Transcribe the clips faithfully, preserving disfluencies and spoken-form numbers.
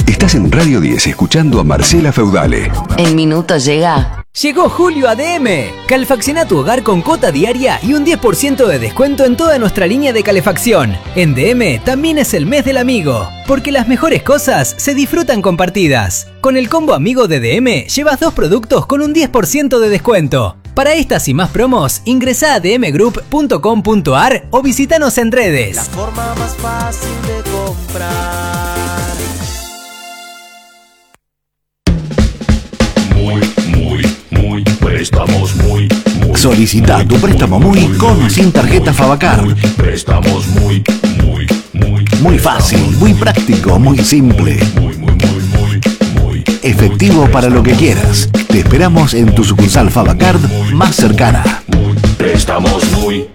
Estás en Radio diez escuchando a Marcela Feudale. En minutos llega. Llegó julio a D M. Calefacciona tu hogar con cuota diaria y un diez por ciento de descuento en toda nuestra línea de calefacción. En D M también es el mes del amigo, porque las mejores cosas se disfrutan compartidas. Con el combo amigo de D M llevas dos productos con un diez por ciento de descuento. Para estas y más promos, ingresá a d m group punto com punto a r o visítanos en redes. La forma más fácil de comprar. Muy, muy, muy, préstamos muy, muy. Solicita tu préstamo muy con o sin tarjeta Favacar. Muy, préstamos muy, muy, muy. Muy fácil, muy práctico, muy simple. Muy, muy, muy, muy, muy. Efectivo para lo que quieras. Te esperamos en tu sucursal Favacar más cercana. Muy, préstamos muy.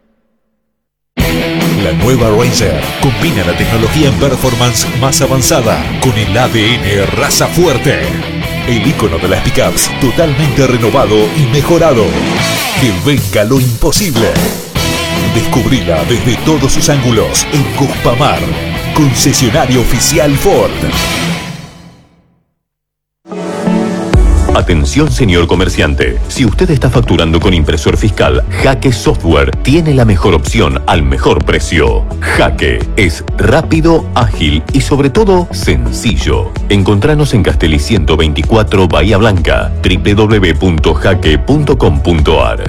La nueva Ranger combina la tecnología en performance más avanzada con el A D N raza fuerte. El icono de las pickups totalmente renovado y mejorado. Que venga lo imposible. Descubrila desde todos sus ángulos en Cuspamar, concesionario oficial Ford. Atención, señor comerciante. Si usted está facturando con impresor fiscal, Jaque Software tiene la mejor opción al mejor precio. Jaque es rápido, ágil y sobre todo sencillo. Encontranos en Castelli ciento veinticuatro Bahía Blanca, doble u doble u doble u punto jaque punto com punto a r.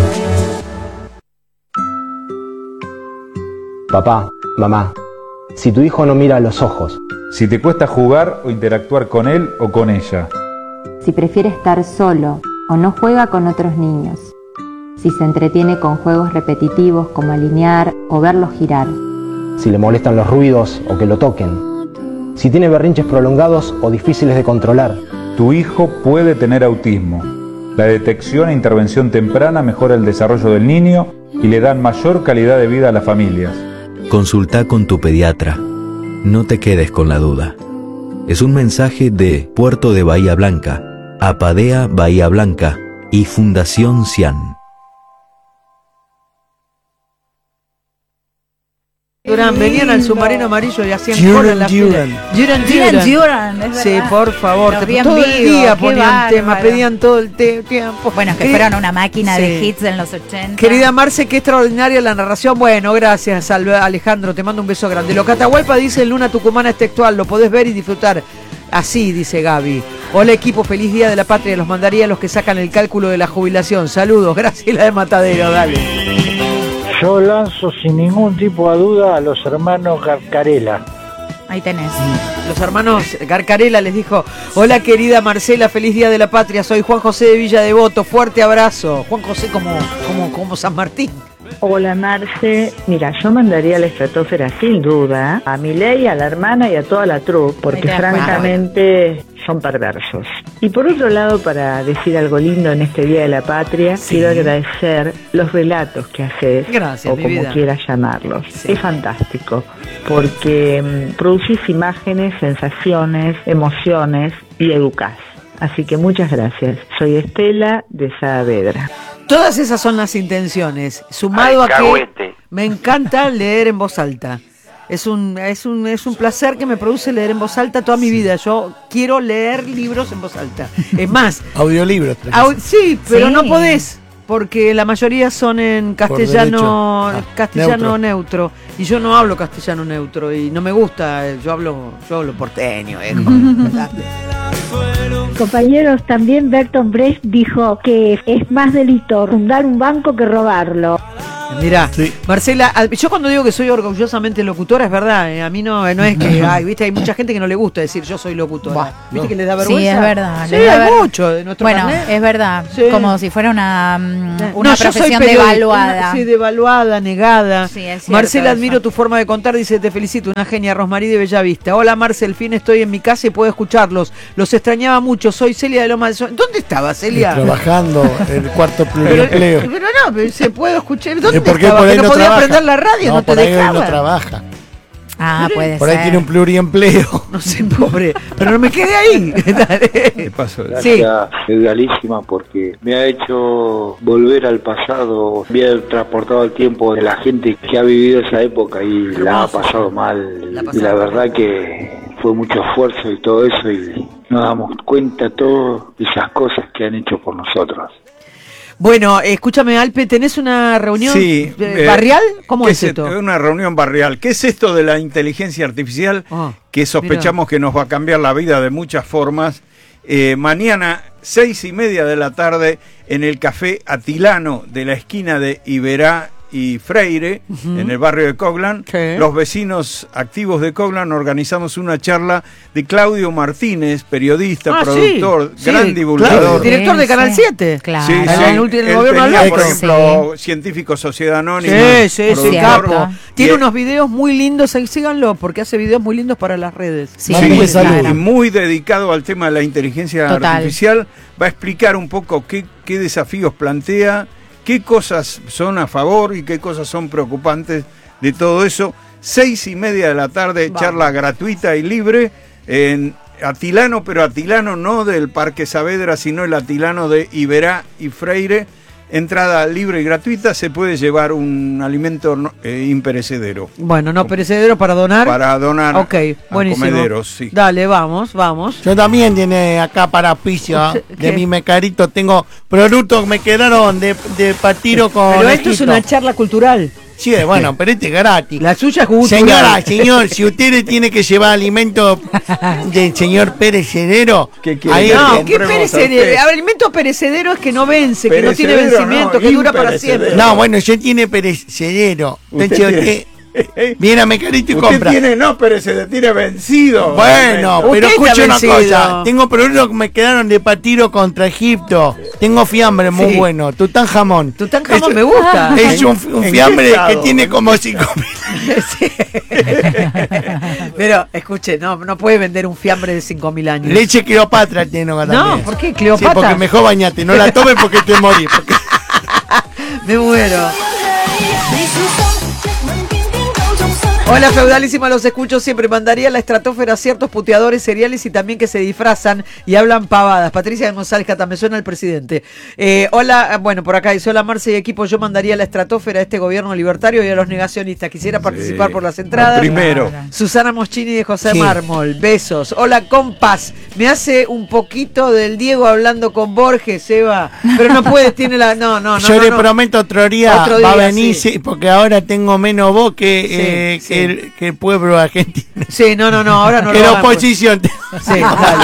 Papá, mamá, si tu hijo no mira a los ojos, si te cuesta jugar o interactuar con él o con ella, si prefiere estar solo o no juega con otros niños, si se entretiene con juegos repetitivos como alinear o verlos girar, si le molestan los ruidos o que lo toquen, si tiene berrinches prolongados o difíciles de controlar. Tu hijo puede tener autismo. La detección e intervención temprana mejora el desarrollo del niño y le dan mayor calidad de vida a las familias. Consulta con tu pediatra. No te quedes con la duda. Es un mensaje de Puerto de Bahía Blanca, Apadea Bahía Blanca y Fundación Cian. Durán, venían al submarino amarillo y hacían Duran, cola en la Duran. fila. Duran, Duran. Duran, es Sí, verdad. por favor. Los Te, vi en todo el vivo, día qué ponían bárbaro. temas, pedían todo el te- tiempo. Bueno, es que Querida- fueron una máquina Sí. de hits en los ochenta. Querida Marce, qué extraordinaria la narración. Bueno, gracias, Al- Alejandro. Te mando un beso grande. Lo Catahualpa dice en Luna Tucumana es textual. Lo podés ver y disfrutar. Así, dice Gaby. Hola, equipo. Feliz Día de la Patria. Los mandaría a los que sacan el cálculo de la jubilación. Saludos. Graciela de Matadero. Dale. Yo lanzo sin ningún tipo de duda a los hermanos Garcarela. Ahí tenés. Los hermanos Garcarela les dijo: hola querida Marcela, feliz Día de la Patria, soy Juan José de Villa Devoto, fuerte abrazo. Juan José como, como, como San Martín. Hola Marce, mira, yo mandaría a la estratosfera sin duda a Milei, a la hermana y a toda la troupe, porque Ahí te das francamente son perversos. Y por otro lado, para decir algo lindo en este Día de la Patria, Sí. quiero agradecer los relatos que haces, Gracias, o mi como vida. quieras llamarlos. Sí. Es fantástico, porque mm, producís imágenes, sensaciones, emociones y educás. Así que muchas gracias. Soy Estela de Saavedra. Todas esas son las intenciones, sumado Ay, a que cagüete. me encanta leer en voz alta. Es un, es un, es un placer que me produce leer en voz alta toda mi vida. Yo quiero leer libros en voz alta. Es más, Audiolibros. au- sí, pero Sí. no podés, porque la mayoría son en castellano, derecho. Ah, castellano neutro. Y yo no hablo castellano neutro y no me gusta. Yo hablo, yo hablo porteño, viejo. Compañeros, también Bertolt Brecht dijo que es más delito fundar un banco que robarlo. Mirá, Marcela, al- yo cuando digo que soy orgullosamente locutora, es verdad, eh, a mí no, no es que, ay, viste, hay mucha gente que no le gusta decir yo soy locutora. ¿Viste que les da vergüenza? Sí, es verdad. Sí, les da hay ver- mucho de nuestro Bueno, carnet. es verdad. Sí. Como si fuera una, mm, una No, yo soy profesión periodista, devaluada. una- sí, devaluada, negada. Sí, es cierto Marcela, eso. admiro tu forma de contar, dice, te felicito, una genia, Rosmarí de Bellavista. Hola, Marcel, fin estoy en mi casa y puedo escucharlos. Los extrañaba mucho, soy Celia de Loma del Sol. ¿Dónde estaba Celia? Trabajando el cuarto Pero, pero no, pero se puede escuchar. ¿Dónde ¿Y por qué estaba? por ahí ¿Que no no podía trabaja? prender la radio? No, No, te por ahí hoy dejaba. no trabaja. Ah, puede Por ser. ahí tiene un pluriempleo. No sé, pobre. Pero no me quedé ahí. ¿Qué pasó? Sí. Gracias, Feudalísima, porque me ha hecho volver al pasado, me ha transportado al tiempo de la gente que ha vivido esa época y la ha pasado mal. La ha y pasado la mal. verdad que fue mucho esfuerzo y todo eso y nos damos cuenta de todas esas cosas que han hecho por nosotros. Bueno, escúchame, Alpe, ¿tenés una reunión Sí, eh, eh, barrial? ¿Cómo ¿qué es esto? Una reunión barrial. ¿Qué es esto de la inteligencia artificial Ah, que sospechamos que nos va a cambiar la vida de muchas formas? Eh, mañana, seis y media de la tarde, en el Café Atilano de la esquina de Iberá y Freire, Ujú. en el barrio de Coglan, Sí. los vecinos activos de Coglan organizamos una charla de Claudio Martínez, periodista, Ah, productor, sí, gran sí, divulgador. claro, director de Canal Sí, siete. Claro. Sí, sí. En el último Él gobierno tenía, de por Alberto. ejemplo, Científico Sociedad Anónima. Sí, sí, sí, productor. capo. Tiene Y- unos videos muy lindos, ahí síganlo, porque hace videos muy lindos para las redes. Sí, Sí, muy y claro. muy dedicado al tema de la inteligencia Total. artificial. Va a explicar un poco qué, qué desafíos plantea, qué cosas son a favor y qué cosas son preocupantes de todo eso. Seis y media de la tarde, Vamos. charla gratuita y libre en Atilano, pero Atilano no del Parque Saavedra, sino el Atilano de Iberá y Freire. Entrada libre y gratuita, se puede llevar un alimento no- eh, imperecedero. Bueno, no perecedero para donar. Para donar Ok, a buenísimo. comederos, sí. Dale, vamos, vamos. Yo también tiene acá para auspicio ¿Qué? de mi mecarito. Tengo productos que me quedaron de, de patiro con. Pero esto es Egipto. una charla cultural. Sí, bueno, pero este es gratis. La suya es cultural. Señora, señor, si usted le tiene que llevar alimento del señor Pérez Cedero, ¿Qué quiere? ahí No, es que- ¿Qué compremos a perecedero? usted. Alimento perecedero es que no vence, que no tiene Perecedero, vencimiento, no, que dura para imperecedero. siempre. No, bueno, yo tiene perecedero. Usted Entonces tiene- usted viene a Mecarito y Usted compra. tiene, no, pero se le tiene vencido. Bueno, Usted pero está escuche una vencido. cosa. Tengo productos que me quedaron de patiro contra Egipto. Tengo fiambre muy Sí. bueno. Tután jamón. Tutankamón Es- me gusta. Es un, un ¿En fiambre qué que estado? tiene como cinco mil. Sí. Pero, escuche, no, no puede vender un fiambre de cinco mil años. Leche Cleopatra tiene acá No, también. ¿por qué Sí, Cleopatra? porque mejor bañate. No la tomes porque te morís. Porque... Me muero. Hola, feudalísima, los escucho siempre. Mandaría a la estratosfera ciertos puteadores seriales y también que se disfrazan y hablan pavadas. Patricia González Cata, me suena el presidente. Eh, hola, bueno, por acá dice, hola Marce y equipo, yo mandaría a la estratosfera a este gobierno libertario y a los negacionistas. Quisiera participar por las entradas. Primero. Susana Moschini de José Sí. Mármol, besos. Hola, compas, me hace un poquito del Diego hablando con Borges, Eva, pero no puede, tiene la... No, no, no. Yo no, le no. prometo otro día, Otro va a día, venir, sí. sí, porque ahora tengo menos voz que, Sí, eh, sí. que, el, que el pueblo argentino. Sí, no, no, no, ahora no que lo la hagan, pues. oposición. Sí,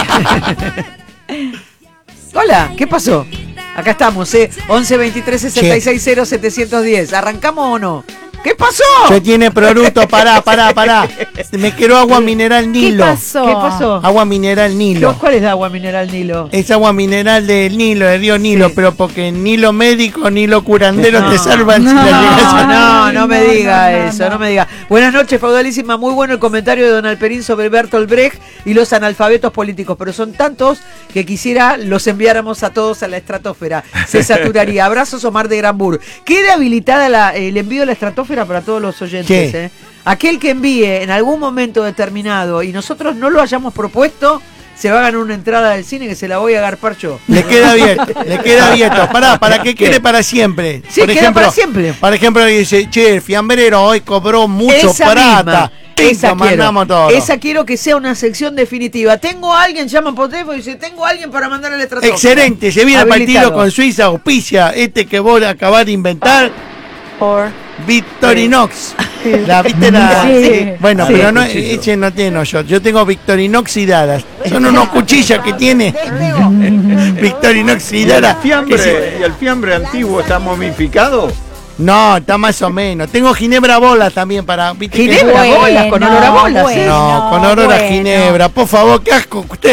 dale. Hola, ¿qué pasó? Acá estamos, ¿eh? once veintitrés sesenta y seis cero setecientos diez. ¿Arrancamos o no? ¿Qué pasó? Yo tiene producto, pará, pará, pará. Me quiero agua mineral Nilo. pasó? ¿Qué pasó? Agua mineral Nilo. ¿Cuál es la agua mineral Nilo? Es agua mineral del Nilo, del río Nilo, Sí. pero porque Nilo médico, Nilo curandero No. te salvan si No. la llegas a... No, no, no me no, diga no, no, eso, no. no. me diga. Buenas noches, feudalísima. Muy bueno el comentario de Don Alperín sobre Bertolt Brecht y los analfabetos políticos, pero son tantos que quisiera los enviáramos a todos a la estratosfera. Se saturaría. Abrazos, Omar de Granbur. Quede habilitada la- el envío a la estratosfera para todos los oyentes. ¿Qué? ¿eh? Aquel que envíe en algún momento determinado y nosotros no lo hayamos propuesto, se va a ganar una entrada del cine que se la voy a agarpar yo. Le queda bien, le queda abierto. Pará, para que quede para siempre. Sí, queda para siempre. Por ejemplo, dice, che, el fiambrero hoy cobró mucho Esa plata. misma, Pim, esa lo mandamos quiero. todo. Esa quiero que sea una sección definitiva. Tengo a alguien, llaman por teléfono y dice, tengo a alguien para mandar al estratosfera. Excelente, se viene el Habilitado. partido con Suiza, auspicia, este que vos acabás de inventar. Por Victorinox. La viste la. Sí. Bueno, Sí. pero no, ese no tiene yo. Yo tengo Victorinoxidadas. Son unos cuchillos que tiene. ¿Y el Victorinoxidadas. que sí. fiambre, ¿y el fiambre antiguo está momificado? No, está más o menos. Tengo ginebra bolas también para. ¿viste que- Ginebra Bueno, bolas, con olor a bolas. ¿eh? bueno. No, con olor a bueno. ginebra. Por favor, qué asco. Usted,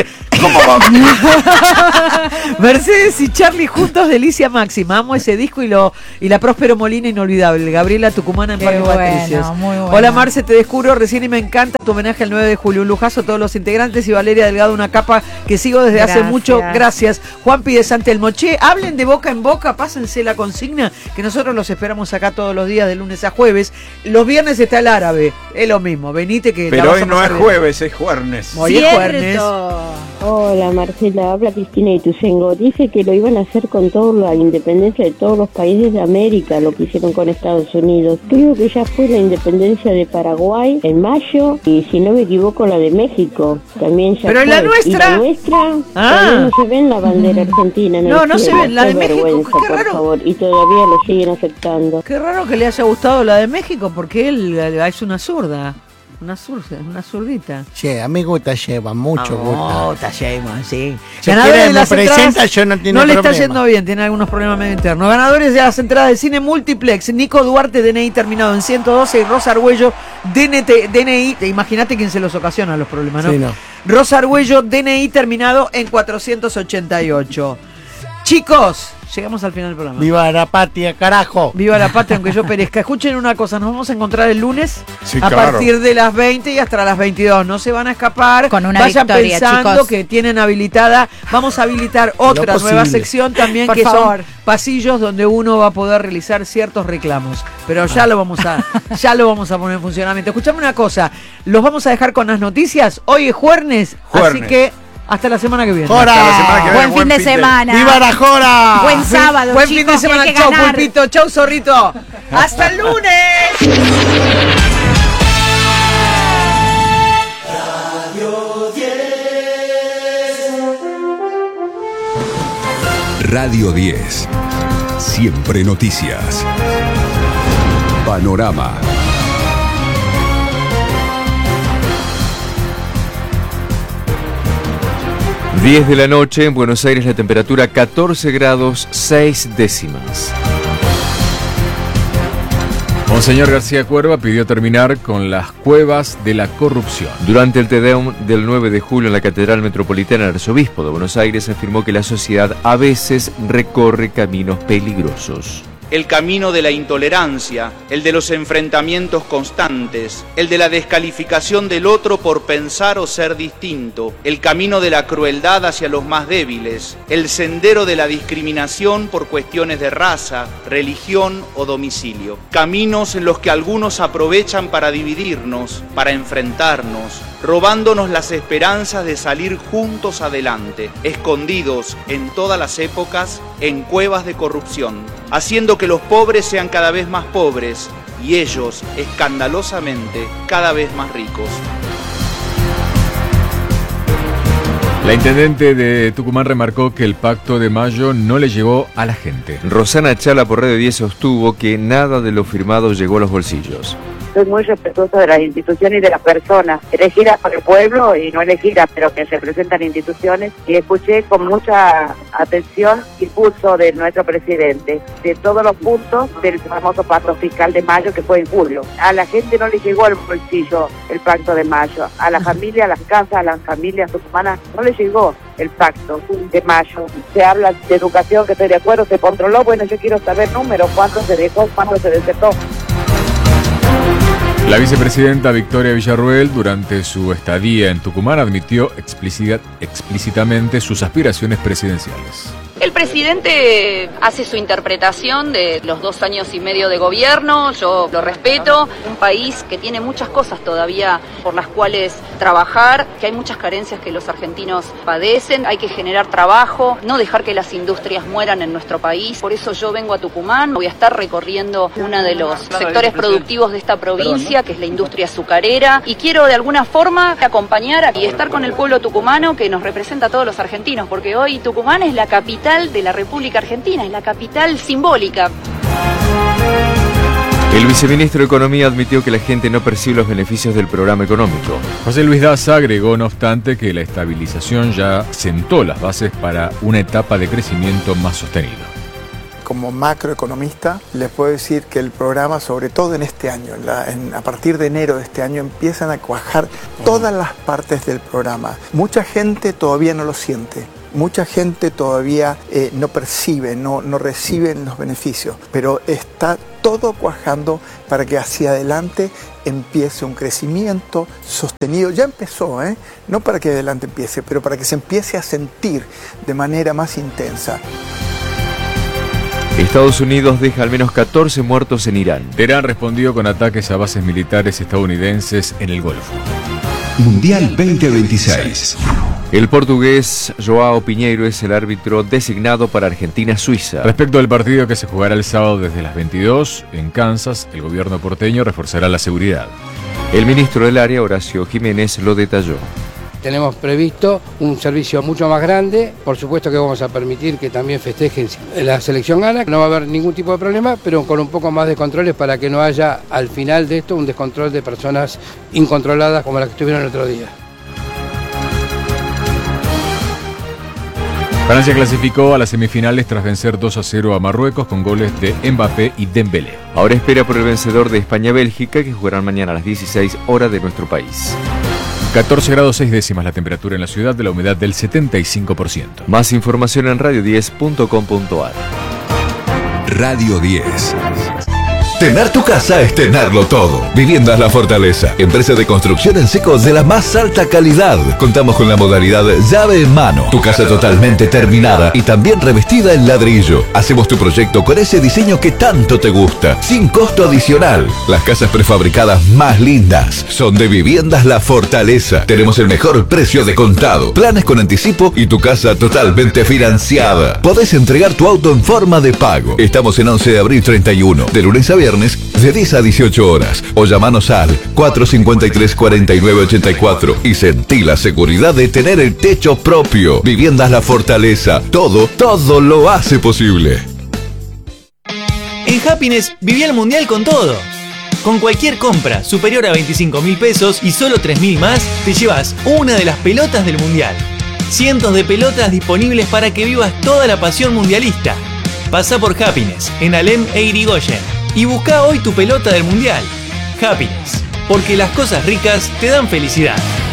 ¿Cómo vamos? Mercedes y Charlie juntos, delicia máxima. Amo ese disco y lo y la Próspero Molina inolvidable. Gabriela Tucumana en Qué Parque bueno, Patricios. muy bueno. Hola Marce, te descubro recién y me encanta tu homenaje al nueve de julio. Un lujazo a todos los integrantes y Valeria Delgado, una capa que sigo desde hace Gracias. mucho. Gracias. Juan Pide Santelmo. Che, hablen de boca en boca, pásense la consigna, que nosotros los esperamos acá todos los días de lunes a jueves. Los viernes está el árabe, es lo mismo. Venite que la Pero vas hoy a no es pasar bien. jueves, es jueves. Hoy es jueves. Hola Marcela, habla Cristina Ituzengo. Dice que lo iban a hacer con toda la independencia de todos los países de América, lo que hicieron con Estados Unidos. Creo que ya fue la independencia de Paraguay en mayo y si no me equivoco la de México también ya Pero fue. la nuestra. Y la nuestra Ah. todavía no se ve en la bandera argentina. En No, el no se cielo. ve, la Qué de México, vergüenza, qué por raro. favor. Y todavía lo siguen aceptando. Qué raro que le haya gustado la de México, porque él eh, es una zurda. Una zurda, una zurdita. Che, a mí me gusta lleva, mucho No, gusta. está Sheyman, sí. Si Ganadores quiere de me las presenta, entradas- yo no tengo No le problema. está yendo bien, tiene algunos problemas medio internos. Ganadores de las entradas de cine multiplex. Nico Duarte, D N I terminado en ciento doce, y Rosa Argüello, D N T, D N I. Imagínate quién se los ocasiona los problemas, ¿no? Sí, no. Rosa Argüello, D N I terminado en cuatrocientos ochenta y ocho. Chicos, llegamos al final del programa. Viva la patria, carajo. Viva la patria, aunque yo perezca. Escuchen una cosa, nos vamos a encontrar el lunes Sí, a claro. partir de las veinte y hasta las veintidós. No se van a escapar. Con una Vayan victoria, pensando chicos. que tienen habilitada. Vamos a habilitar otra posible. nueva sección también, Por que favor. son pasillos donde uno va a poder realizar ciertos reclamos. Pero ya lo vamos a, ya lo vamos a poner en funcionamiento. Escuchame una cosa, los vamos a dejar con las noticias. Hoy es jueves, así Juernes. que hasta la semana que viene. ¡Jora! Hasta la semana que viene, Buen fin de semana. ¡Viva la jora! Buen sábado, Buen chicos, fin de semana. que hay que Chau, ganar. Pulpito. Chau, Zorrito. Hasta el lunes. Radio diez. Siempre noticias. Panorama. diez de la noche, en Buenos Aires la temperatura catorce grados seis décimas. Monseñor García Cuerva pidió terminar con las cuevas de la corrupción. Durante el Te Deum del nueve de julio en la Catedral Metropolitana, el arzobispo de Buenos Aires afirmó que la sociedad a veces recorre caminos peligrosos. El camino de la intolerancia, el de los enfrentamientos constantes, el de la descalificación del otro por pensar o ser distinto, el camino de la crueldad hacia los más débiles, el sendero de la discriminación por cuestiones de raza, religión o domicilio. Caminos en los que algunos aprovechan para dividirnos, para enfrentarnos, robándonos las esperanzas de salir juntos adelante, escondidos en todas las épocas en cuevas de corrupción, haciendo que los pobres sean cada vez más pobres y ellos, escandalosamente, cada vez más ricos. La intendente de Tucumán remarcó que el pacto de mayo no le llegó a la gente. Rosana Chala por Radio diez sostuvo que nada de lo firmado llegó a los bolsillos. Soy muy respetuosa de las instituciones y de las personas, elegidas por el pueblo y no elegidas, pero que representan instituciones, y escuché con mucha atención el pulso de nuestro presidente, de todos los puntos del famoso pacto fiscal de mayo que fue en julio. A la gente no le llegó al bolsillo el pacto de mayo, a la familia, a las casas, a las familias tucumanas no le llegó el pacto de mayo. Se habla de educación, que estoy de acuerdo, se controló, bueno, yo quiero saber números, cuánto se dejó, cuánto se desertó. La vicepresidenta Victoria Villarruel, durante su estadía en Tucumán, admitió explícita- explícitamente sus aspiraciones presidenciales. El presidente hace su interpretación de los dos años y medio de gobierno, yo lo respeto, un país que tiene muchas cosas todavía por las cuales trabajar, que hay muchas carencias que los argentinos padecen, hay que generar trabajo, no dejar que las industrias mueran en nuestro país, por eso yo vengo a Tucumán, voy a estar recorriendo uno de los sectores productivos de esta provincia, que es la industria azucarera, y quiero de alguna forma acompañar y estar con el pueblo tucumano que nos representa a todos los argentinos, porque hoy Tucumán es la capital de la República Argentina, es la capital simbólica. El viceministro de Economía admitió que la gente no percibe los beneficios del programa económico. José Luis Daza agregó, no obstante, que la estabilización ya sentó las bases para una etapa de crecimiento más sostenido. como macroeconomista, les puedo decir que el programa, sobre todo en este año, en la, en, a partir de enero de este año, empiezan a cuajar todas las partes del programa. Mucha gente todavía no lo siente. Mucha gente todavía eh, no percibe, no, no recibe los beneficios, pero está todo cuajando para que hacia adelante empiece un crecimiento sostenido. Ya empezó, ¿eh? No para que adelante empiece, pero para que se empiece a sentir de manera más intensa. Estados Unidos deja al menos catorce muertos en Irán. Teherán respondió con ataques a bases militares estadounidenses en el Golfo. Mundial veinte veintiséis. El portugués Joao Pinheiro es el árbitro designado para Argentina-Suiza. Respecto al partido que se jugará el sábado desde las veintidós en Kansas, el gobierno porteño reforzará la seguridad. El ministro del área, Horacio Jiménez, lo detalló. Tenemos previsto un servicio mucho más grande, por supuesto que vamos a permitir que también festejen la selección gana, no va a haber ningún tipo de problema, pero con un poco más de controles para que no haya al final de esto un descontrol de personas incontroladas como las que estuvieron el otro día. Francia clasificó a las semifinales tras vencer dos a cero a Marruecos con goles de Mbappé y Dembélé. Ahora espera por el vencedor de España-Bélgica, que jugarán mañana a las dieciséis horas de nuestro país. catorce grados seis décimas la temperatura en la ciudad, de la humedad del setenta y cinco por ciento. Más información en radio diez punto com punto a r. Radio diez. Tener tu casa es tenerlo todo. Viviendas La Fortaleza, empresa de construcción en seco de la más alta calidad. Contamos con la modalidad llave en mano. Tu casa totalmente terminada y también revestida en ladrillo. Hacemos tu proyecto con ese diseño que tanto te gusta, sin costo adicional. Las casas prefabricadas más lindas son de Viviendas La Fortaleza. Tenemos el mejor precio de contado, planes con anticipo y tu casa totalmente financiada. Podés entregar tu auto en forma de pago. Estamos en once de abril treinta y uno, de lunes a viernes, de diez a dieciocho horas, o llamanos al cuatro cinco tres, cuatro nueve ocho cuatro y sentí la seguridad de tener el techo propio. Viviendas La Fortaleza, todo, todo lo hace posible. En Happiness viví el mundial con todo. Con cualquier compra superior a veinticinco mil pesos y solo tres mil más, te llevas una de las pelotas del mundial. Cientos de pelotas disponibles para que vivas toda la pasión mundialista. Pasá por Happiness en Alem e Irigoyen y busca hoy tu pelota del mundial. Happiness, porque las cosas ricas te dan felicidad.